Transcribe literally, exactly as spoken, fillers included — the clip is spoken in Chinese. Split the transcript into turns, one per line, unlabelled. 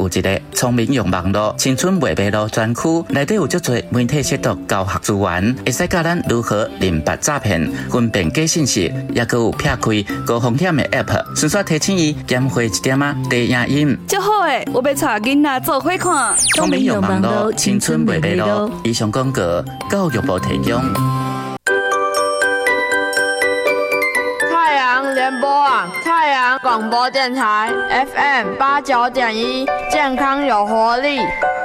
有一个聪明用网络青春袂迷路专区，内底有足多媒体识读教学资源，会使教咱如何认别诈骗、分辨假信息，也佮有撇开高风险的 App， 顺续提醒伊减花一点啊低影音。
足好诶，我要带囡仔做伙看。
聪明用网络青春袂迷路。以上广告，教育部提供。
太阳联播网，太阳广播电台 F M 八九点一，健康有活力。